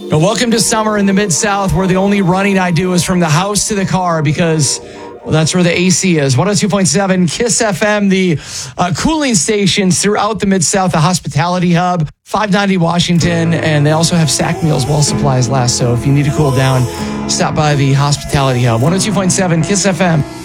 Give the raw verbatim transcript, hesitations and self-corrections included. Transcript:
Well, welcome to summer in the Mid-South, where the only running I do is from the house to the car because, well, that's where the A C is. one oh two point seven KISS F M, the uh, cooling stations throughout the Mid-South, the hospitality hub, five ninety Washington, and they also have sack meals while supplies last. So if you need to cool down, stop by the hospitality hub. one oh two point seven KISS F M.